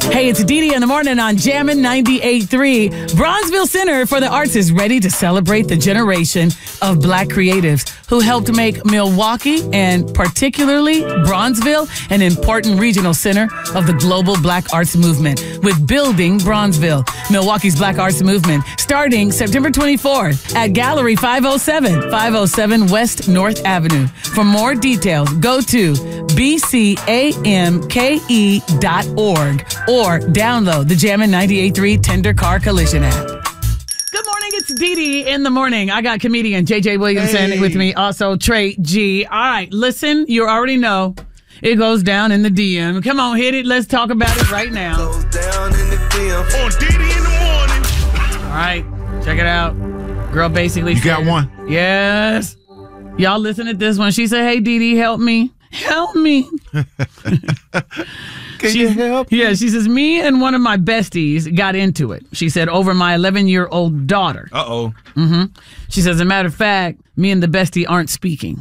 Hey, it's Dee Dee in the morning on Jammin' 98.3. Bronzeville Center for the Arts is ready to celebrate the generation of Black creatives who helped make Milwaukee and particularly Bronzeville an important regional center of the global Black arts movement with Building Bronzeville, Milwaukee's Black arts movement, starting September 24th at Gallery 507 West North Avenue. For more details, go to bcamke.org or download the Jammin' 98.3 Tender Car Collision app. Good morning, it's Dee Dee in the morning. I got comedian JJ Williamson with me, also Trey G. All right, listen, you already know it goes down in the DM. Come on, hit it. Let's talk about it right now. Goes down in the DM on Dee Dee in the morning. All right, check it out. Girl basically You said, got one? Yes. Y'all listen to this one. She said, hey, Dee Dee, help me. Help me. Can you help? Yeah, she says, me and one of my besties got into it. She said, over my 11-year-old daughter. Uh-oh. She says, as a matter of fact, me and the bestie aren't speaking.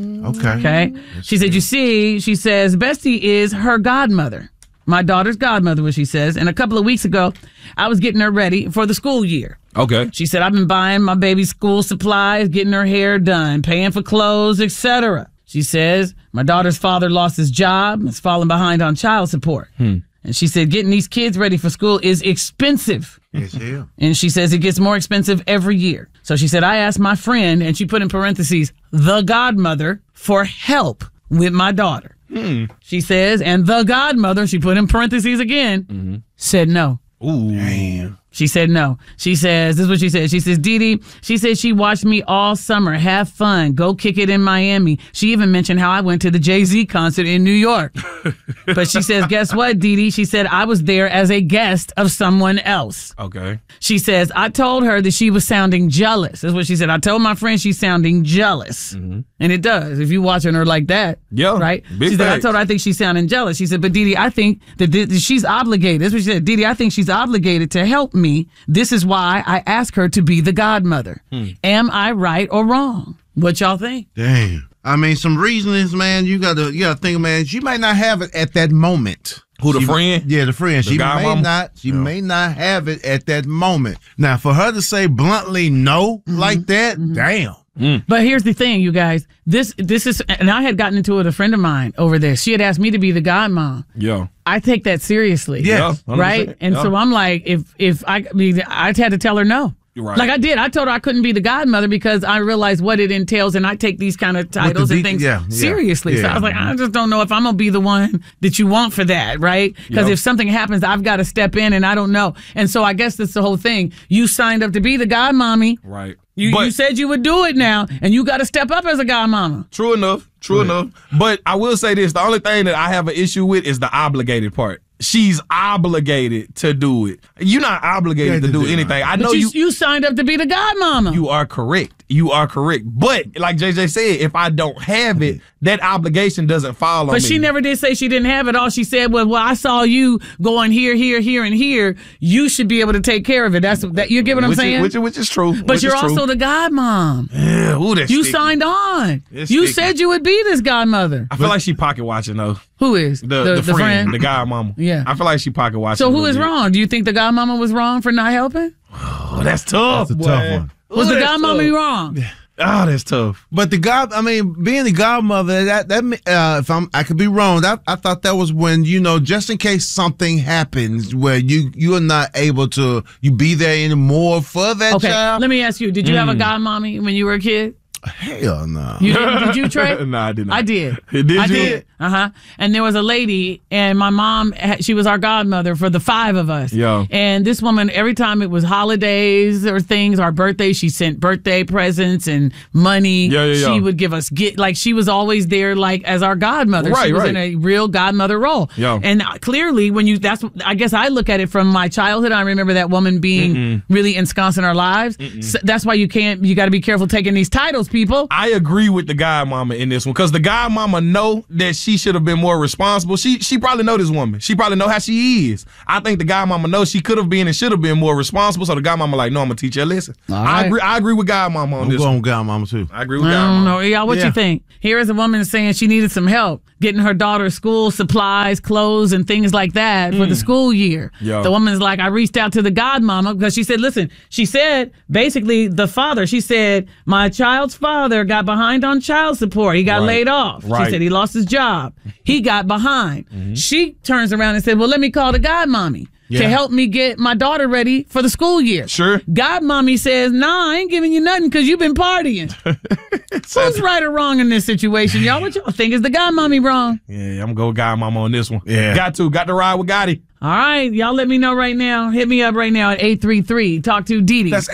Okay? She said, you see, she says, bestie is her godmother. My daughter's godmother, what she says. And a couple of weeks ago, I was getting her ready for the school year. Okay. She said, I've been buying my baby's school supplies, getting her hair done, paying for clothes, etc. She says, my daughter's father lost his job, is falling behind on child support. And she said, getting these kids ready for school is expensive. Yes, yeah. And she says it gets more expensive every year. So she said, I asked my friend, and she put in parentheses, the godmother, for help with my daughter. She says, and the godmother, she put in parentheses again, said no. Ooh. Damn. She said no. She says, this is what she said. She says, Dee Dee, she said she watched me all summer, have fun, go kick it in Miami. She even mentioned how I went to the Jay-Z concert in New York. But she says, guess what, Dee Dee? She said, I was there as a guest of someone else. Okay. She says, I told her that she was sounding jealous. That's what she said. I told my friend she's sounding jealous. And it does. If you watching her like that. Yeah. Right? Big She said, I facts. told her I think she's sounding jealous. She said, but Dee Dee, I think that she's obligated. That's what she said. Dee Dee, I think she's obligated to help me. This is why I asked her to be the godmother. Am I right or wrong? What y'all think? Damn. I mean, some reasonings, man. You gotta think, man. She might not have it at that moment. Who, the She- friend? Yeah, the friend. The She godmama? may not. She may not have it at that moment. Now, for her to say bluntly no like that, damn. But here's the thing, you guys. This is, and I had gotten into it with a friend of mine over this. She had asked me to be the godmom. Yeah. I take that seriously. Yeah. 100%. Right? And so I'm like, if I had to tell her no. Right. Like I did. I told her I couldn't be the godmother because I realized what it entails, and I take these kind of titles and things seriously. So I was like, I just don't know if I'm going to be the one that you want for that, right? Because if something happens, I've got to step in, and I don't know. And so I guess that's the whole thing. You signed up to be the godmommy. Right. You said you would do it now, and you got to step up as a godmama. True enough. True enough. But I will say this. The only thing that I have an issue with is the obligated part. She's obligated to do it. You're not obligated to do anything. I know you signed up to be the godmama. You are correct. You are correct. But like JJ said, if I don't have it, that obligation doesn't fall on me. But she never did say she didn't have it. All she said was, well, I saw you going here, and here. You should be able to take care of it. That's that. You get what I'm saying? Which is true. But you're also the godmom. Yeah, ooh, that's You sticky. signed on. It's You sticky. said you would be this godmother. I feel like she pocket watching though. Who is? The friend, the godmama. Yeah. I feel like she pocket watching. So a who little is bit. wrong? Do you think the godmama was wrong for not helping? Oh, that's tough. That's a tough one. Was the that's godmama tough. wrong? Oh, that's tough. But being the godmother, if I could be wrong, I thought that was when, just in case something happens where you are not able to be there anymore for that Okay, child. let me ask you, did you have a godmommy when you were a kid? Hell no. You didn't? Did you, Trey? No, I did not. I did. Did I you? did. And there was a lady, and my mom, she was our godmother for the 5 of us. Yeah. And this woman, every time it was holidays or things, our birthdays, she sent birthday presents and money. Yeah. She would give us she was always there, like as our godmother. Right, she was right. in a real godmother role. Yeah. And clearly, I guess I look at it from my childhood. I remember that woman being really ensconced in our lives. So that's why you got to be careful taking these titles, people. I agree with the godmama in this one because the godmama know that she should have been more responsible. She probably know this woman. She probably know how she is. I think the godmama knows she could have been and should have been more responsible. So the godmama like, no, I'm gonna teach her a lesson. right. I agree with godmama on I'm this going one. godmama too. I agree with I godmama. don't know. Y'all, what you think? Here is a woman saying she needed some help. getting her daughter's school supplies, clothes, and things like that for the school year. Yo. The woman's like, I reached out to the godmama because she said, listen, she said, basically the father, she said, my child's father got behind on child support. He got laid off. Right. She said he lost his job. He got behind. She turns around and said, well, let me call the godmommy to help me get my daughter ready for the school year. Sure. Godmommy says, nah, I ain't giving you nothing because you've been partying. Who's right or wrong in this situation, y'all? What y'all think? Is the godmommy wrong? Yeah, I'm going to go godmama on this one. Yeah. Got to ride with Gotti. All right, y'all let me know right now. Hit me up right now at 833. Talk to Didi. That's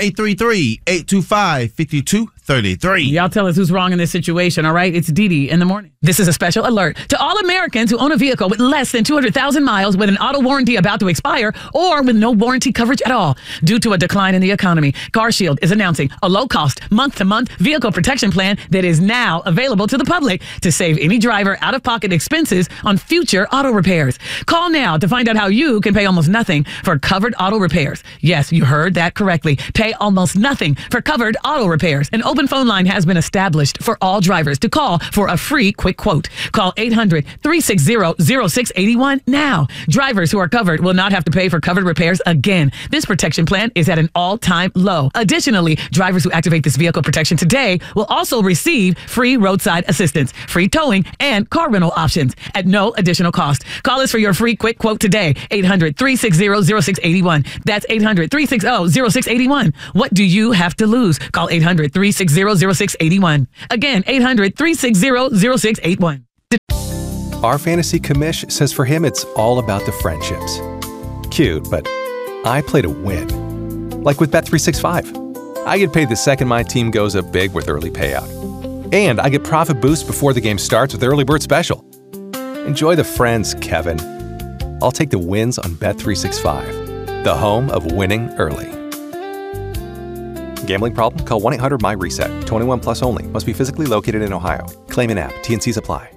833-825-5233. Y'all tell us who's wrong in this situation, all right? It's Didi in the morning. This is a special alert to all Americans who own a vehicle with less than 200,000 miles with an auto warranty about to expire or with no warranty coverage at all. Due to a decline in the economy, CarShield is announcing a low-cost, month-to-month vehicle protection plan that is now available to the public to save any driver out-of-pocket expenses on future auto repairs. Call now to find out how you can pay almost nothing for covered auto repairs. Yes, you heard that correctly. Pay almost nothing for covered auto repairs. An open phone line has been established for all drivers to call for a free quick quote. Call 800-360-0681 now. Drivers who are covered will not have to pay for covered repairs again. This protection plan is at an all-time low. Additionally, drivers who activate this vehicle protection today will also receive free roadside assistance, free towing, and car rental options at no additional cost. Call us for your free quick quote today. 800-360-0681. That's 800-360-0681. What do you have to lose? Call 800-360-0681. Again, 800-360-0681. Our fantasy commish says for him it's all about the friendships. Cute, but I play to win. Like with Bet365. I get paid the second my team goes up big with early payout. And I get profit boost before the game starts with Early Bird Special. Enjoy the friends, Kevin. I'll take the wins on Bet365, the home of winning early. Gambling problem? Call 1-800-MY-RESET. 21 plus only. Must be physically located in Ohio. Claim in app. T&Cs apply.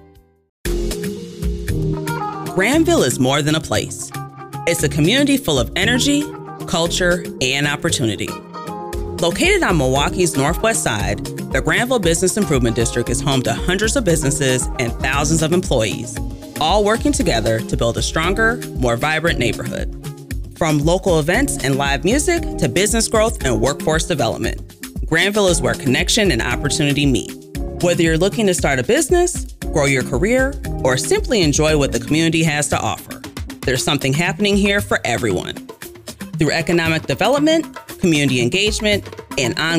Granville is more than a place. It's a community full of energy, culture, and opportunity. Located on Milwaukee's northwest side, the Granville Business Improvement District is home to hundreds of businesses and thousands of employees, all working together to build a stronger, more vibrant neighborhood. From local events and live music to business growth and workforce development, Granville is where connection and opportunity meet. Whether you're looking to start a business, grow your career, or simply enjoy what the community has to offer, there's something happening here for everyone. Through economic development, community engagement, and ongoing